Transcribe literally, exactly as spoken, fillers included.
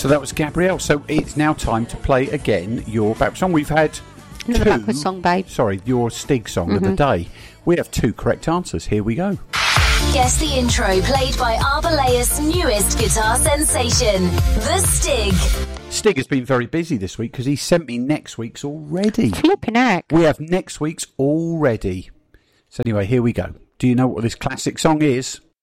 So that was Gabrielle. So it's now time to play again your backward song. We've had Another two, backward song, babe. Sorry, your Stig song Mm-hmm. of the day. We have two correct answers. Here we go. Guess the intro played by Arbalea's newest guitar sensation, The Stig. Stig has been very busy this week because he sent me next week's already. Flipping heck. We have next week's already. So anyway, here we go. Do you know what this classic song is?